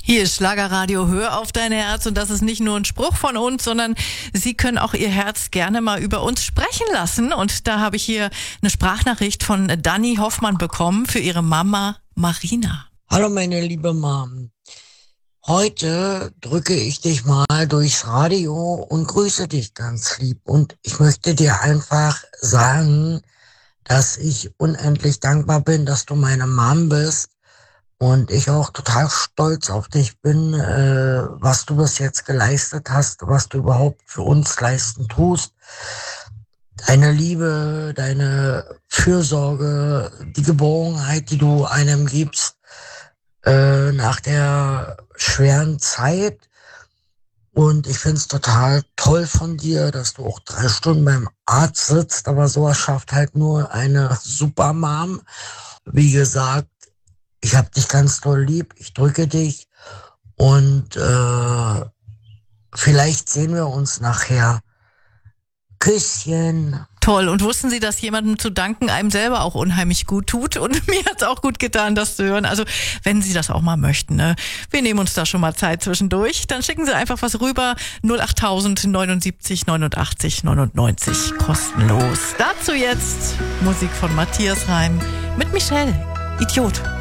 Hier ist Schlagerradio, hör auf dein Herz, und das ist nicht nur ein Spruch von uns, sondern Sie können auch Ihr Herz gerne mal über uns sprechen lassen, und da habe ich hier eine Sprachnachricht von Dani Hoffmann bekommen für ihre Mama Marina. Hallo meine liebe Mom, heute drücke ich dich mal durchs Radio und grüße dich ganz lieb, und ich möchte dir einfach sagen, dass ich unendlich dankbar bin, dass du meine Mom bist. Und ich auch total stolz auf dich bin, was du bis jetzt geleistet hast, was du überhaupt für uns leisten tust. Deine Liebe, deine Fürsorge, die Geborgenheit, die du einem gibst, nach der schweren Zeit. Und ich find's total toll von dir, dass du auch 3 Stunden beim Arzt sitzt, aber sowas schafft halt nur eine Supermom. Wie gesagt, ich hab dich ganz doll lieb, ich drücke dich, und vielleicht sehen wir uns nachher. Küsschen. Toll. Und wussten Sie, dass jemandem zu danken einem selber auch unheimlich gut tut? Und mir hat's auch gut getan, das zu hören. Also wenn Sie das auch mal möchten, ne? Wir nehmen uns da schon mal Zeit zwischendurch. Dann schicken Sie einfach was rüber. 08000 79 89 99. Kostenlos. Dazu jetzt Musik von Matthias Reim mit Michelle. Idiot.